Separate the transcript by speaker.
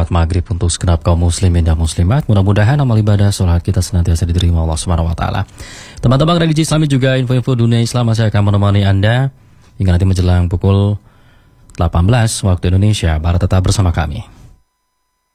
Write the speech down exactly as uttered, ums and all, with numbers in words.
Speaker 1: sholat maghrib untuk segenap kaum muslimin dan muslimat. Mudah-mudahan amal ibadah sholat kita senantiasa diterima Allah subhanahu wa taala. Teman-teman religi Islami juga info-info dunia Islam masih akan menemani Anda hingga nanti menjelang pukul delapan belas waktu Indonesia Barat. Tetap bersama kami.